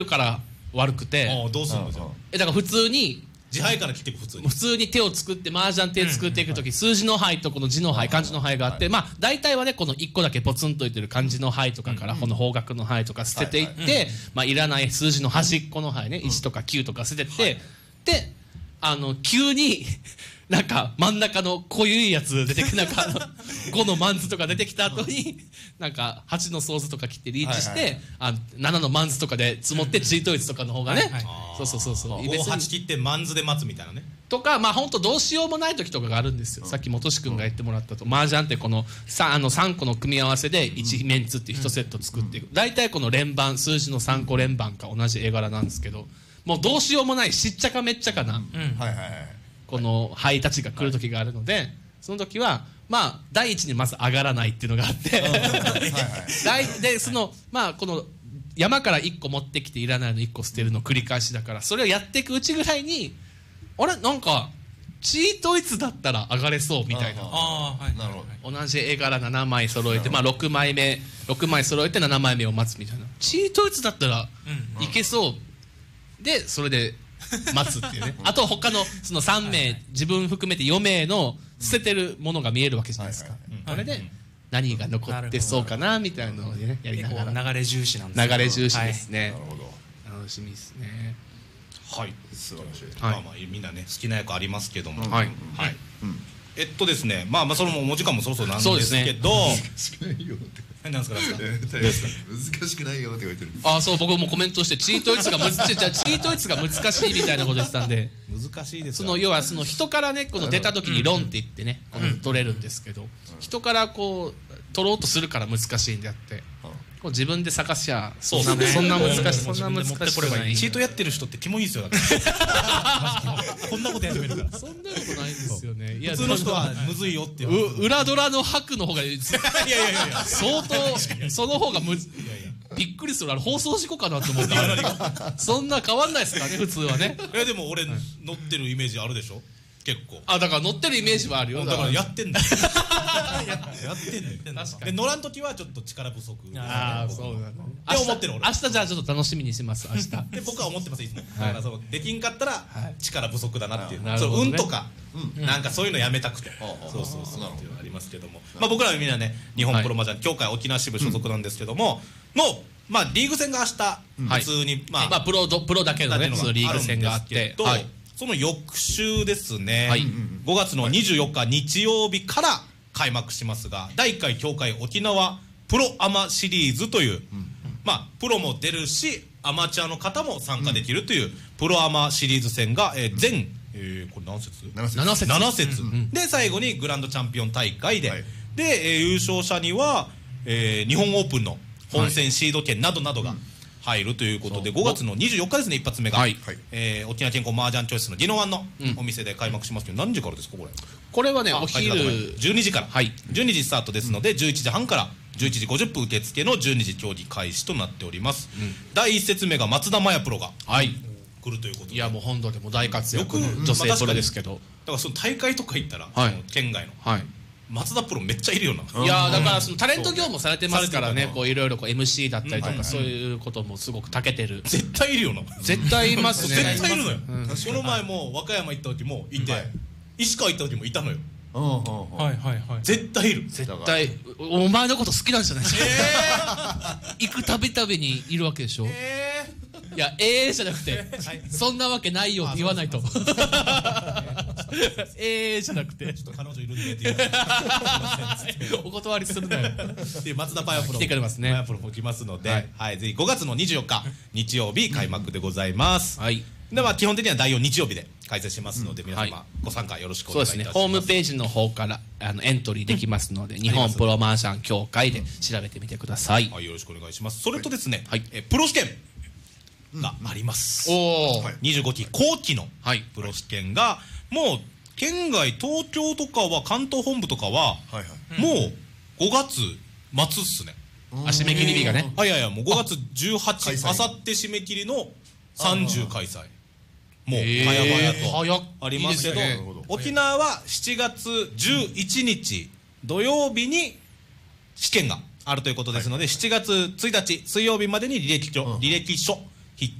から悪くて、 どうすんのじゃあ。 だから普通に自敗から切っていく。普通に手を作って麻雀手作っていくとき、数字の牌とこの字の牌、漢字の牌があって、まあ大体はねこの1個だけポツンといってる漢字の牌とかからこの方角の牌とか捨てていって、まあいらない数字の端っこの牌ね、1とか9とか捨てて、で急になんか真ん中の濃ゆいやつ出てきて、なんか5のマンズとか出てきた後になんか8のソーズとか切ってリーチして、7のマンズとかで積もってチートイツとかの方がね、そう 5、8切ってマンズで待つみたいなね。 とか、まあ本当どうしようもない時とかがあるんですよ。さっき本志君が言ってもらったと、麻雀ってこの 3個の組み合わせで1メンツっていう1セット作っていく。大体この連番、数字の3個連番か同じ絵柄なんですけど、もうどうしようもないしっちゃかめっちゃかなこの牌たちが来る時があるので、その時はまあ第一にまず上がらないっていうのがあってでまあこの山から1個持ってきていらないの1個捨てるの繰り返しだから、それをやっていくうちぐらいにあれなんかチートイツだったら上がれそうみたいな、同じ絵柄7枚揃えて、まあ6枚揃えて7枚目を待つみたいな、チートイツだったらいけそうで、それで待つっていうねあと他のその3名自分含めて4名の捨ててるものが見えるわけじゃないですか。これで何が残ってそうかなみたいなのをねやりながら、 流れ重視なんですね。 流れ重視ですね。楽しみですね。 はい、素晴らしい。まあまあみんなね好きな役ありますけども、はい。ですね、まあそれもお時間もそろそろなんですけど、 難しくないよって。 何なんですか。 難しくないよって言われてる。 ああそう、僕もコメントしてチートイツが難しいみたいなこと言ってたんで、 難しいです。 要はその人からねこの出た時に論って言ってね取れるんですけど、人からこう取ろうとするから難しいんであって。こう自分で探しゃそんな難しくない。 チートやってる人ってキモいですよ。だからこんなことやってみるから。 そんなことないですよね。 普通の人はむずいよって裏ドラの白の方が相当その方がびっくりする。放送事故かなと思ってそんな変わんないですからね普通はね。 でも俺乗ってるイメージあるでしょ結構。 だから乗ってるイメージはあるよ。 だからやってんだよ。やってんだよ。で乗らん時はちょっと力不足。 ああそうだね。 って思ってる俺。 明日じゃあちょっと楽しみにします。明日。 で僕は思ってますいつも。だからできんかったら力不足だなっていう。運とかなんかそういうのやめたくて。そうっていうのありますけども。まあ僕らはみんなね日本プロ麻雀協会沖縄支部所属なんですけどもまあリーグ戦が明日普通にまあプロだけのねリーグ戦があって。 その翌週ですね、5月の24日日曜日から開幕しますが、第1回協会沖縄プロアマシリーズという、まあプロも出るしアマチュアの方も参加できるというプロアマシリーズ戦が全これ何節 ?7 節で最後にグランドチャンピオン大会で優勝者には日本オープンの本戦シード権などなどが入るということで、5月の24日ですね、一発目が沖縄健康麻雀チョイスの宜野湾のお店で開幕しますけど、何時からですかこれはねお昼 12時から12時スタートですので、11時半から11時50分受付の12時競技開始となっております。第1節目が松田麻也プロが来るということで、 いやもう本土でも大活躍の女性プロですけど、 だからその大会とか行ったら県外の松田プロめっちゃいるよな。 いやだからそのタレント業務されてますからね、こういろいろMC だったりとかそういうこともすごく長けてる。 絶対いるよな。 絶対いますね。 絶対いるのよ。この前も和歌山行った時もいて、石川行った時もいたのよ。絶対いる。 絶対お前のこと好きなんじゃないですか。行くたびたびにいるわけでしょ。いやじゃなくてそんなわけないよって言わないと。じゃなくてちょっと彼女いるんでってお断りするなよ。 松田麻也プロ来てくれますね。 麻也プロも来ますので、ぜひ5月の24日日曜日開幕でございます。で基本的には第4日曜日で開催しますので、皆様ご参加よろしくお願いいたします。 ホームページの方からエントリーできますので、日本プロ麻雀協会で調べてみてください。 よろしくお願いします。それとですね、プロ試験があります。25期後期のプロ試験がもう県外、東京とかは関東本部とかはもう5月末っすね。 締め切り日がね。 いやもう5月18あさって締め切りの30開催。もう早々とありますけど、沖縄は7月11日土曜日に試験があるということですので、7月1日水曜日までに履歴書